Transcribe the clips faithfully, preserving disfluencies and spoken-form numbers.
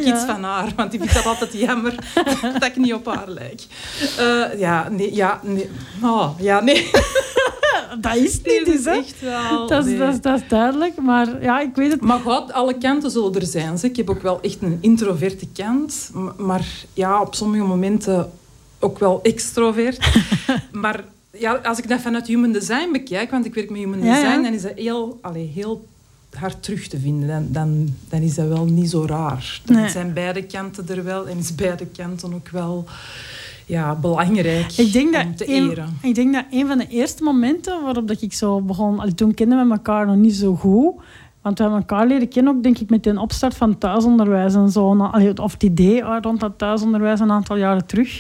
ja. iets van haar. Want die vindt dat altijd jammer dat ik niet op haar lijk. Uh, ja, nee. Ja, nee. Oh, ja, nee. Dat is niet, nee, dat is echt wel... Dat is, nee. dat, is, dat is duidelijk, maar ja, ik weet het... Maar God, alle kanten zullen er zijn. Ik heb ook wel echt een introverte kant. Maar ja, op sommige momenten ook wel extrovert. Maar ja, als ik dat vanuit human design bekijk, want ik werk met human design, ja, ja. dan is dat heel, allee, heel hard terug te vinden. Dan, dan, dan is dat wel niet zo raar. Dan nee. zijn beide kanten er wel en is beide kanten ook wel... Ja, belangrijk ik denk dat om te een, eren. Ik denk dat een van de eerste momenten waarop dat ik zo begon... Allee, toen kenden we elkaar nog niet zo goed. Want we hebben elkaar leren kennen ook, denk ik, met de opstart van thuisonderwijs en zo. Allee, of het idee rond dat thuisonderwijs een aantal jaren terug.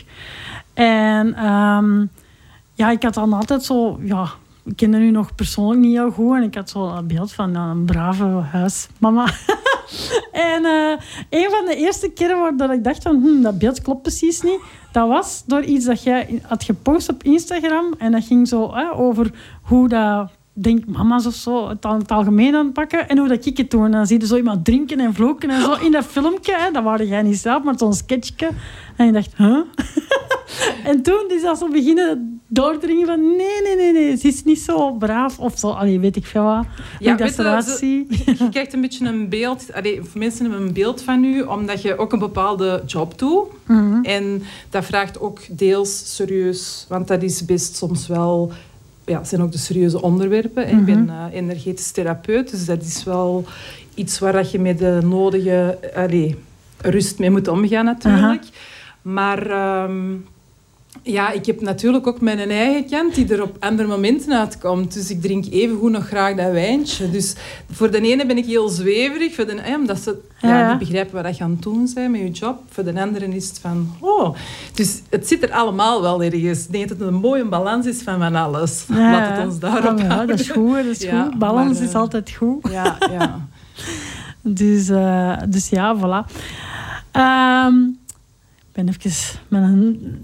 En um, ja, ik had dan altijd zo... Ja, ik kende nu nog persoonlijk niet heel goed. En ik had zo een beeld van ja, een brave huismama... En uh, een van de eerste keren waar dat ik dacht van hm, dat beeld klopt precies niet, dat was door iets dat jij had gepost op Instagram en dat ging zo uh, over hoe dat, denk mama's of zo, het, het algemeen aanpakken en hoe dat ik het doe. En dan zie je zo iemand drinken en vloeken en zo in dat filmpje. Hè, dat waren jij niet zelf, maar zo'n sketchje. En je dacht, huh? En toen is dat zo beginnen doordringen van nee, nee, nee, nee, ze is niet zo braaf of zo. Allee, weet ik veel wat. Ja, ik dat eruit zie. Je krijgt een beetje een beeld... Allee, mensen hebben een beeld van u, omdat je ook een bepaalde job doet. Mm-hmm. En dat vraagt ook deels serieus, want dat is best soms wel... Ja, zijn ook de serieuze onderwerpen. Mm-hmm. Ik ben uh, energetisch therapeut, dus dat is wel iets waar dat je met de nodige allee, rust mee moet omgaan natuurlijk. Uh-huh. Maar um, ja, ik heb natuurlijk ook mijn eigen kant die er op andere momenten uitkomt. Dus ik drink evengoed nog graag dat wijntje. Dus voor de ene ben ik heel zweverig, voor de, eh, omdat ze ja, ja. niet begrijpen wat je aan het doen bent met je job. Voor de andere is het van, oh. Dus het zit er allemaal wel ergens. Ik denk dat het een mooie balans is van van alles. Ja, laat het ons daarop ja, houden. Dat is goed, dat is ja, goed. Balans maar, uh, is altijd goed. Ja, ja. dus, uh, dus ja, voilà. Um, ik ben even met een,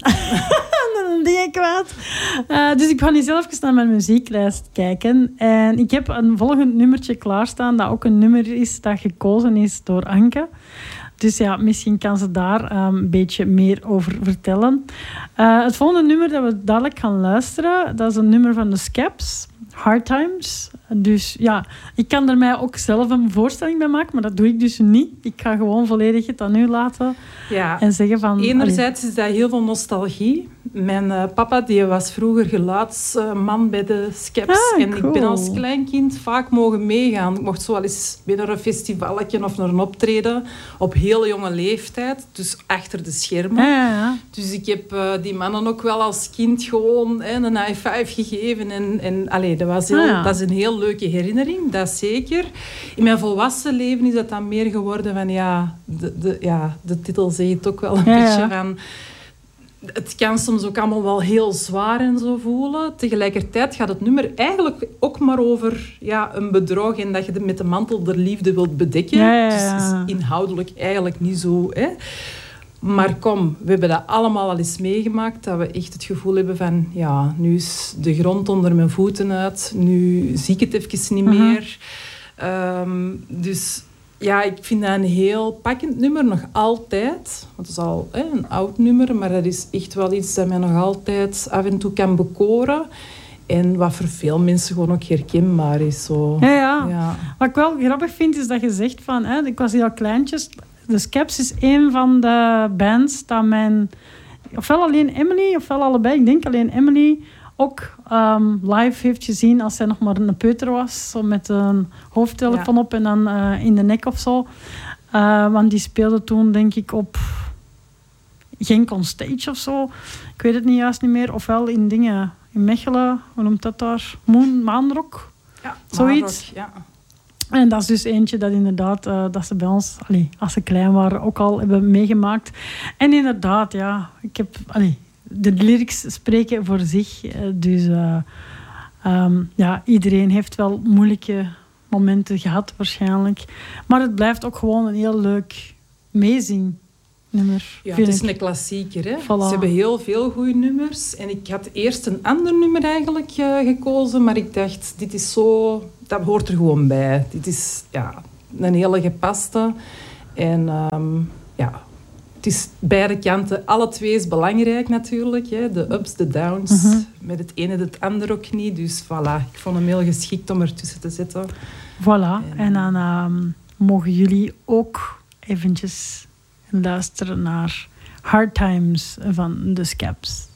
een ding kwijt. Uh, dus ik ga nu zelf even naar mijn muzieklijst kijken. En ik heb een volgend nummertje klaarstaan dat ook een nummer is dat gekozen is door Anke. Dus ja, misschien kan ze daar um, een beetje meer over vertellen. Uh, het volgende nummer dat we dadelijk gaan luisteren, dat is een nummer van de Scaps, Hard Times. Dus ja, ik kan er mij ook zelf een voorstelling bij maken, maar dat doe ik dus niet. Ik ga gewoon volledig het aan u laten ja. en zeggen van... Enerzijds allee. Is dat heel veel nostalgie. Mijn uh, papa die was vroeger geluidsman bij de Scaps. Ah, en cool. Ik ben als kleinkind vaak mogen meegaan. Ik mocht zo wel eens bij naar een festivalletje of naar een optreden op heel jonge leeftijd. Dus achter de schermen. Ja, ja, ja. Dus ik heb uh, die mannen ook wel als kind gewoon hè, een high five gegeven. En, en, allee, dat, was heel, ah, ja. dat is een heel leuke herinnering, dat zeker. In mijn volwassen leven is dat dan meer geworden van... Ja, de, de, ja, de titel zegt het ook wel een ja, beetje ja. van... Het kan soms ook allemaal wel heel zwaar en zo voelen. Tegelijkertijd gaat het nummer eigenlijk ook maar over ja, een bedrog en dat je met de mantel der liefde wilt bedekken. Ja, ja, ja. Dus het is inhoudelijk eigenlijk niet zo... Hè. Maar kom, we hebben dat allemaal al eens meegemaakt, dat we echt het gevoel hebben van... Ja, nu is de grond onder mijn voeten uit, nu zie ik het even niet meer. Uh-huh. Um, dus... Ja, ik vind dat een heel pakkend nummer, nog altijd. Want het is al hè, een oud nummer, maar dat is echt wel iets dat mij nog altijd af en toe kan bekoren. En wat voor veel mensen gewoon ook herkenbaar is. Zo. Ja, ja. ja. Wat ik wel grappig vind, is dat je zegt van... Hè, ik was hier al kleintjes. De Scaps is een van de bands dat mijn... Ofwel alleen Emily, ofwel allebei. Ik denk alleen Emily... ook um, live heeft gezien als zij nog maar een peuter was. Zo met een hoofdtelefoon ja. op en dan uh, in de nek of zo. Uh, want die speelde toen, denk ik, op Genk on Stage of zo. Ik weet het niet juist niet meer. Ofwel in dingen, in Mechelen, hoe noemt dat daar? Moon, Maanrock? Ja, zoiets. Maanrock, ja. En dat is dus eentje dat inderdaad, uh, dat ze bij ons, allee, als ze klein waren, ook al hebben meegemaakt. En inderdaad, ja, ik heb... Allee, de lyrics spreken voor zich. Dus uh, um, ja, iedereen heeft wel moeilijke momenten gehad waarschijnlijk. Maar het blijft ook gewoon een heel leuk meezingnummer. Ja, het is een klassieker. Hè? Voilà. Ze hebben heel veel goede nummers. En ik had eerst een ander nummer eigenlijk uh, gekozen. Maar ik dacht, dit is zo... Dat hoort er gewoon bij. Dit is ja, een hele gepaste. En... Um, ja, het is beide kanten. Alle twee is belangrijk natuurlijk. Hè. De ups, de downs. Mm-hmm. Met het ene het andere ook niet. Dus voilà, ik vond hem heel geschikt om ertussen te zetten. Voilà, en, en dan um, mogen jullie ook eventjes luisteren naar Hard Times van The Scabs.